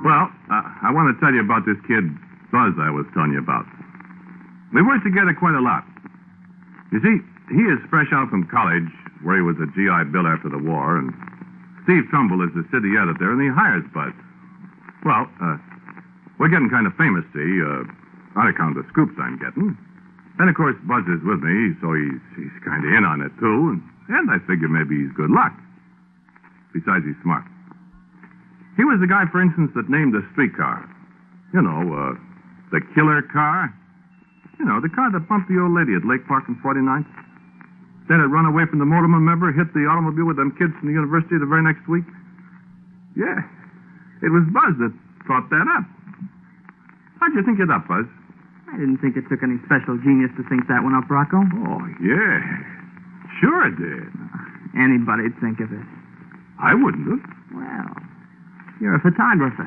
Well, I want to tell you about this kid, Buzz, I was telling you about. We worked together quite a lot. You see, he is fresh out from college, where he was a GI Bill after the war, and Steve Trumbull is the city editor, and he hires Buzz. Well, we're getting kind of famous, see, on account of the scoops I'm getting. And, of course, Buzz is with me, so he's kind of in on it, too, and I figure maybe he's good luck. Besides, he's smart. He was the guy, for instance, that named the streetcar. You know, the killer car. You know, the car that bumped the old lady at Lake Park in 49th. Then it run away from the motorman, remember? Hit the automobile with them kids from the university the very next week. Yeah. It was Buzz that thought that up. How'd you think it up, Buzz? I didn't think it took any special genius to think that one up, Rocco. Oh, yeah. Sure it did. Anybody'd think of it. I wouldn't have. Well, you're a photographer.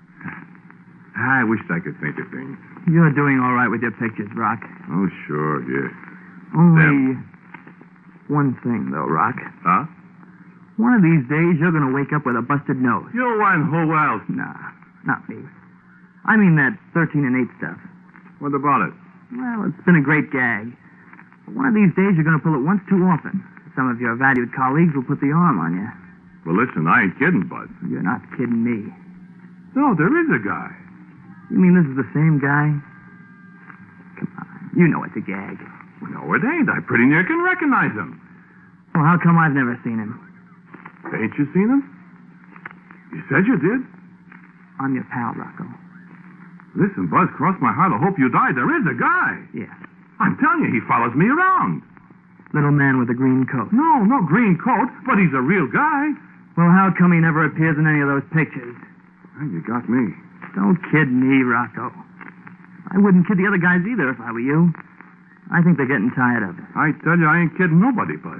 I wished I could think of things. You're doing all right with your pictures, Rock. Oh, sure, yeah. Only one thing, though, Rock. Huh? One of these days, you're going to wake up with a busted nose. You and who else? Nah, not me. I mean that 13 and 8 stuff. What about it? Well, it's been a great gag. But one of these days, you're going to pull it once too often. Some of your valued colleagues will put the arm on you. Well, listen, I ain't kidding, Bud. You're not kidding me. No, there is a guy. You mean this is the same guy? Come on. You know it's a gag. No, it ain't. I pretty near can recognize him. Well, how come I've never seen him? Ain't you seen him? You said you did. I'm your pal, Rocco. Listen, Buzz, cross my heart, I hope you die. There is a guy. Yeah. I'm telling you, he follows me around. Little man with a green coat. No green coat, but he's a real guy. Well, how come he never appears in any of those pictures? Well, you got me. Don't kid me, Rocco. I wouldn't kid the other guys either if I were you. I think they're getting tired of it. I tell you, I ain't kidding nobody, Buzz.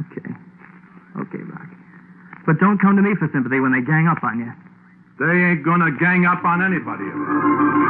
Okay, Rock. But don't come to me for sympathy when they gang up on you. They ain't gonna gang up on anybody.